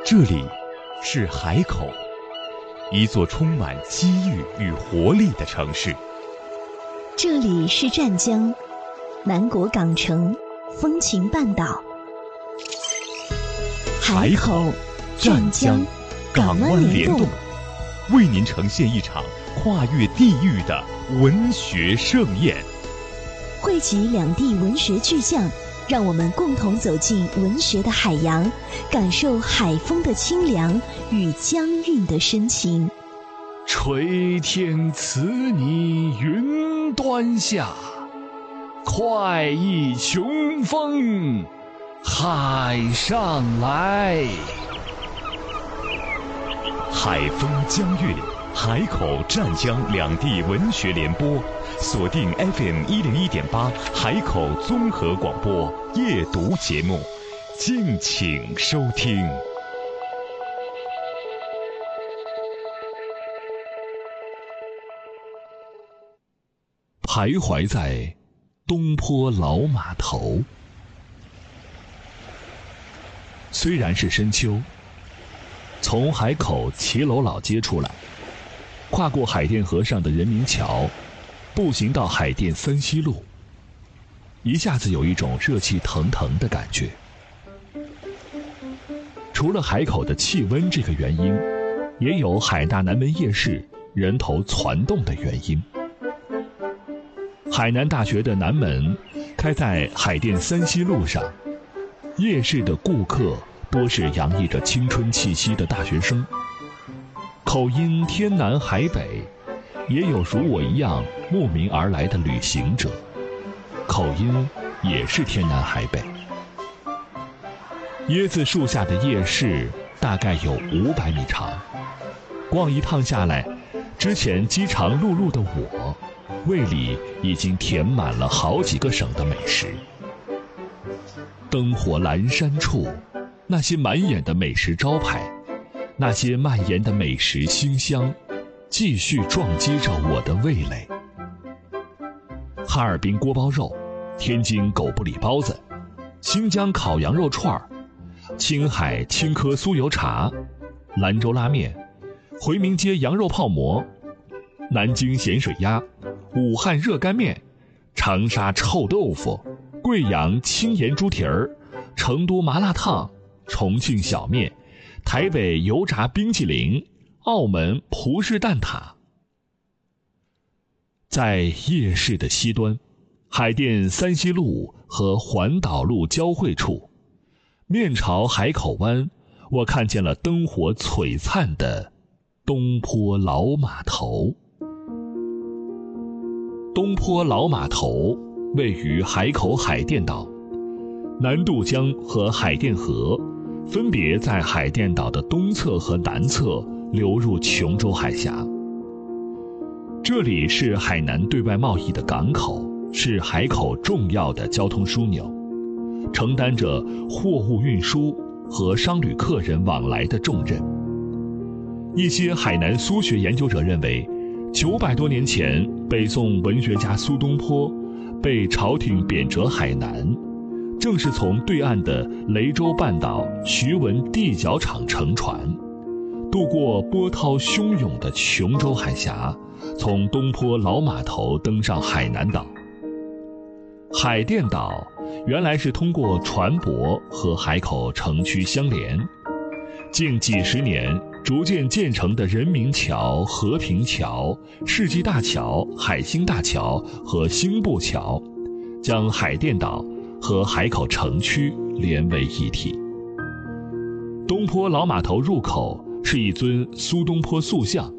这里是海口，一座充满机遇与活力的城市。 这里是湛江，南国港城，风情半岛。海口、湛江、港湾联动， 为您呈现一场跨越地域的文学盛宴。 汇集两地文学巨匠，让我们共同走进文学的海洋，感受海风的清凉与江韵的深情。 垂天辞你云端下，快意雄风海上来。 海风江韵，海口、湛江两地文学联播，锁定 FM101.8 海口综合广播夜读节目，敬请收听。 徘徊在东坡老码头。虽然是深秋，从海口骑楼老街出来，跨过海淀河上的人民桥，步行到海淀三西路，一下子有一种热气腾腾的感觉。除了海口的气温这个原因，也有海大南门夜市人头攒动的原因。海南大学的南门开在海淀三西路上，夜市的顾客多是洋溢着青春气息的大学生，口音天南海北，也有如我一样慕名而来的旅行者，口音也是天南海北。椰子树下的夜市大概有500米长，逛一趟下来，之前饥肠辘辘的我胃里已经填满了好几个省的美食。灯火阑珊处，那些满眼的美食招牌，那些蔓延的美食馨香，继续撞击着我的味蕾。哈尔滨锅包肉，天津狗不理包子，新疆烤羊肉串儿，青海青稞酥油茶，兰州拉面，回民街羊肉泡馍，南京咸水鸭，武汉热干面，长沙臭豆腐，贵阳青盐猪蹄儿，成都麻辣烫，重庆小面，台北油炸冰淇淋，澳门葡式蛋挞。在夜市的西端，海淀三西路和环岛路交汇处，面朝海口湾，我看见了灯火璀璨的东坡老码头。东坡老码头位于海口海淀岛，南渡江和海淀河分别在海淀岛的东侧和南侧流入琼州海峡。这里是海南对外贸易的港口，是海口重要的交通枢纽，承担着货物运输和商旅客人往来的重任。一些海南苏学研究者认为，900多年前北宋文学家苏东坡被朝廷贬谪海南，正是从对岸的雷州半岛徐闻地角场乘船，渡过波涛汹涌的琼州海峡，从东坡老码头登上海南岛。海淀岛原来是通过船舶和海口城区相连，近几十年逐渐建成的人民桥、和平桥、世纪大桥、海兴大桥和兴埠桥，将海淀岛和海口城区连为一体。东坡老码头入口是一尊苏东坡塑像，